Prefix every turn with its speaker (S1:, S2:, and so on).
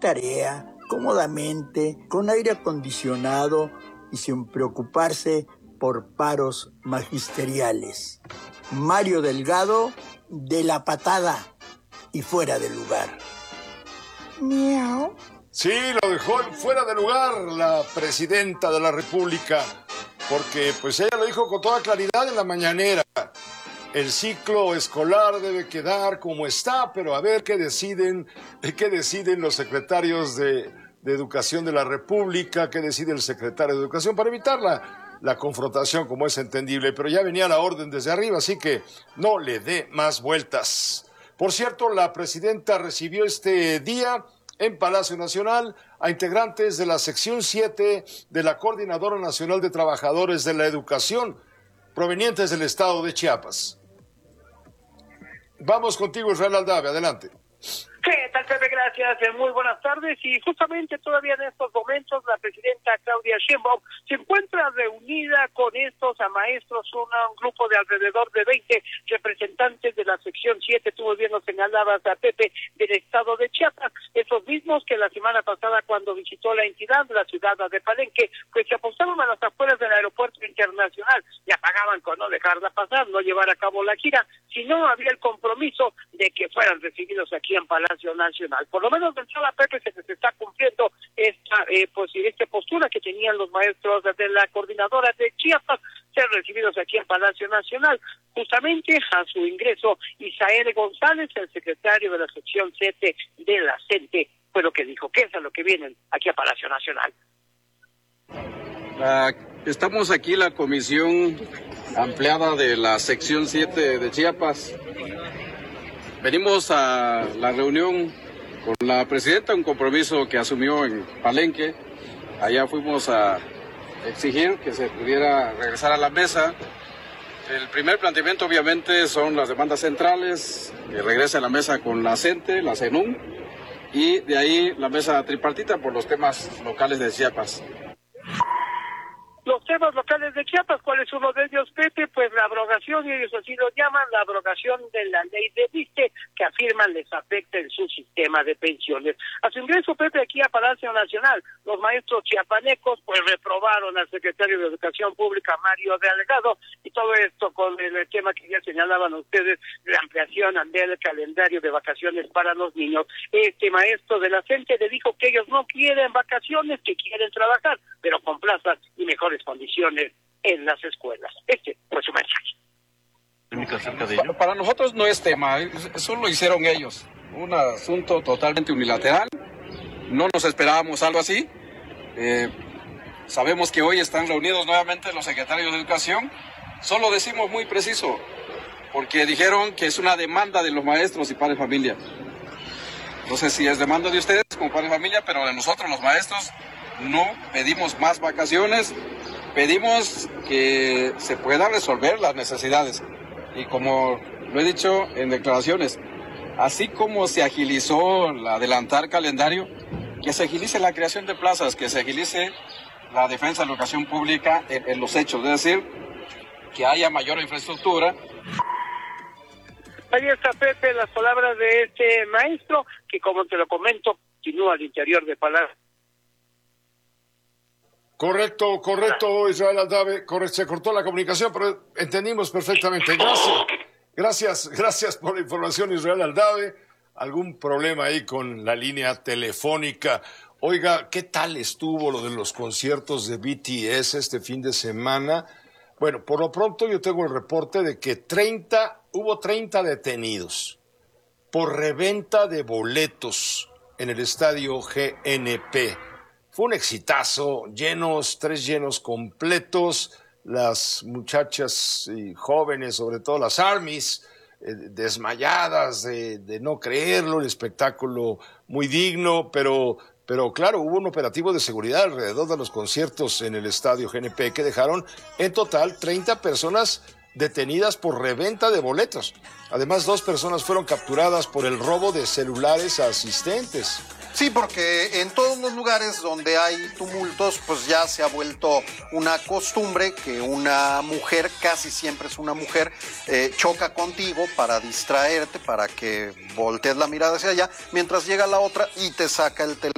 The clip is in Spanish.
S1: tarea, cómodamente, con aire acondicionado y sin preocuparse por paros magisteriales. Mario Delgado, de la patada y fuera de lugar. Miau.
S2: Sí, lo dejó fuera de lugar la presidenta de la República, porque pues ella lo dijo con toda claridad en la mañanera. El ciclo escolar debe quedar como está, pero a ver qué deciden los secretarios de Educación de la República, qué decide el secretario de Educación para evitar la confrontación, como es entendible, pero ya venía la orden desde arriba, así que no le dé más vueltas. Por cierto, la presidenta recibió este día en Palacio Nacional a integrantes de la sección 7 de la Coordinadora Nacional de Trabajadores de la Educación, provenientes del estado de Chiapas. Vamos contigo, Israel Aldave, adelante.
S3: ¿Qué tal, Pepe? Gracias, muy buenas tardes. Y justamente todavía en estos momentos la presidenta Claudia Sheinbaum se encuentra reunida con estos maestros, un grupo de alrededor de 20 representantes de la sección 7, tú bien lo señalabas, a Pepe, del estado de Chiapas, esos mismos que la semana pasada cuando visitó la entidad, la ciudad de Palenque, pues se apostaron a las afueras del aeropuerto internacional, ya pagaban con no dejarla pasar, no llevar a cabo la gira, sino había el compromiso de que fueran recibidos aquí en Palacio Nacional. Por lo menos de entrada, Pepe, se les está cumpliendo esta postura que tenían los maestros de la coordinadora de Chiapas, ser recibidos aquí en Palacio Nacional. Justamente a su ingreso, Isael González, el secretario de la sección 7 de la CENTE, fue lo que dijo, que es a lo que vienen aquí a Palacio Nacional.
S4: Estamos aquí la comisión ampliada de la sección 7 de Chiapas. Venimos a la reunión con la presidenta, un compromiso que asumió en Palenque. Allá fuimos a exigir que se pudiera regresar a la mesa. El primer planteamiento obviamente son las demandas centrales, que regrese a la mesa con la CENTE, la CENUM, y de ahí la mesa tripartita por los temas locales de Chiapas.
S3: Los temas locales de Chiapas, ¿cuál es uno de ellos, Pepe? Pues la abrogación, y ellos así lo llaman, la abrogación de la ley de ISSSTE, que afirman les afecta en su sistema de pensiones. A su ingreso, Pepe, aquí a Palacio Nacional, los maestros chiapanecos pues reprobaron al secretario de Educación Pública, Mario Delgado, y todo esto con el tema que ya señalaban ustedes, la ampliación del calendario de vacaciones para los niños. Este maestro de la CENTE le dijo que ellos no quieren vacaciones, que quieren trabajar, pero con plazas y mejores condiciones en las escuelas. Este fue su mensaje.
S4: Para nosotros no es tema, eso lo hicieron ellos. Un asunto totalmente unilateral. No nos esperábamos algo así. Sabemos que hoy están reunidos nuevamente los secretarios de Educación. Solo decimos muy preciso, porque dijeron que es una demanda de los maestros y padres de familia. No sé si es demanda de ustedes como padres de familia, pero de nosotros los maestros no pedimos más vacaciones, pedimos que se puedan resolver las necesidades. Y como lo he dicho en declaraciones, así como se agilizó el adelantar calendario, que se agilice la creación de plazas, que se agilice la defensa de la educación pública en los hechos, es decir, que haya mayor infraestructura.
S3: Ahí está, Pepe, las palabras de este maestro, que como te lo comento, continúa al interior de Palacio.
S2: Correcto, Israel Aldave, se cortó la comunicación, pero entendimos perfectamente. Gracias por la información, Israel Aldave. Algún problema ahí con la línea telefónica. Oiga, ¿qué tal estuvo lo de los conciertos de BTS este fin de semana? Bueno, por lo pronto yo tengo el reporte de que hubo 30 detenidos por reventa de boletos en el estadio GNP. Fue un exitazo, 3 llenos completos, las muchachas y jóvenes, sobre todo las ARMYs, desmayadas de no creerlo, el espectáculo muy digno, pero claro, hubo un operativo de seguridad alrededor de los conciertos en el estadio GNP que dejaron en total 30 personas detenidas por reventa de boletos. Además, 2 personas fueron capturadas por el robo de celulares a asistentes.
S5: Sí, porque en todos los lugares donde hay tumultos, pues ya se ha vuelto una costumbre que una mujer, casi siempre es una mujer, choca contigo para distraerte, para que voltees la mirada hacia allá, mientras llega la otra y te saca el teléfono